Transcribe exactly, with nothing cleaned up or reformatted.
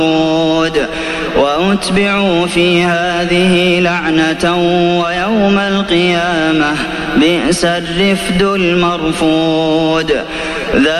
وأتبعوا في هذه لعنة ويوم القيامة بئس الرفد المرفود.